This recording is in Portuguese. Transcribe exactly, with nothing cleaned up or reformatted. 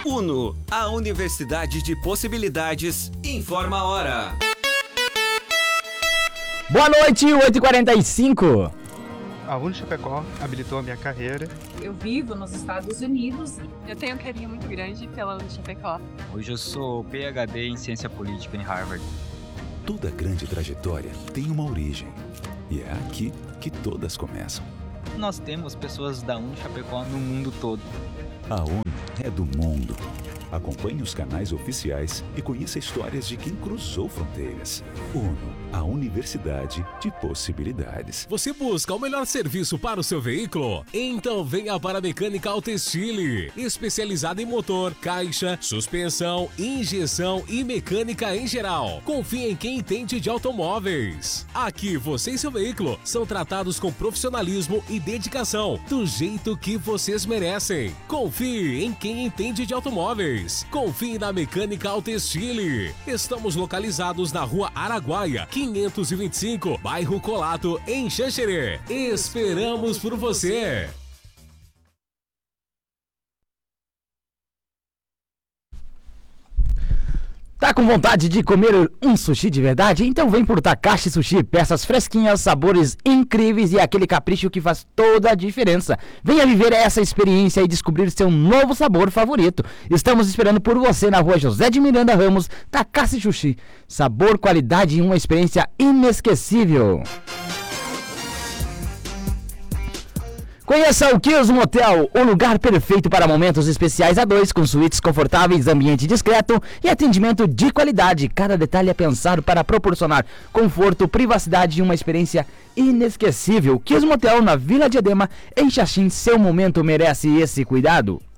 Uno, a Universidade de Possibilidades, informa a hora. Boa noite, oito e quarenta e cinco. A Uno Chapecó habilitou a minha carreira. Eu vivo nos Estados Unidos. Eu tenho um carinho muito grande pela Uno Chapecó. Hoje eu sou P H D em Ciência Política em Harvard. Toda grande trajetória tem uma origem. E é aqui que todas começam. Nós temos pessoas da Uno Chapecó no mundo todo. A Uno é do mundo. Acompanhe os canais oficiais e conheça histórias de quem cruzou fronteiras. Uno, a Universidade de Possibilidades. Você busca o melhor serviço para o seu veículo? Então venha para a Mecânica Autoestile, especializada em motor, caixa, suspensão, injeção e mecânica em geral. Confie em quem entende de automóveis. Aqui você e seu veículo são tratados com profissionalismo e dedicação, do jeito que vocês merecem. Confie em quem entende de automóveis. Confie na Mecânica Autoestile. Estamos localizados na Rua Araguaia, quinhentos e vinte e cinco, bairro Colato, em Xanxerê. Esperamos por você. Tá com vontade de comer um sushi de verdade? Então vem por Takashi Sushi, peças fresquinhas, sabores incríveis e aquele capricho que faz toda a diferença. Venha viver essa experiência e descobrir seu novo sabor favorito. Estamos esperando por você na Rua José de Miranda Ramos, Takashi Sushi. Sabor, qualidade e uma experiência inesquecível. Conheça o Kills Motel, o lugar perfeito para momentos especiais a dois, com suítes confortáveis, ambiente discreto e atendimento de qualidade. Cada detalhe é pensado para proporcionar conforto, privacidade e uma experiência inesquecível. Kills Motel, na Vila Diadema, em Xaxim, seu momento merece esse cuidado.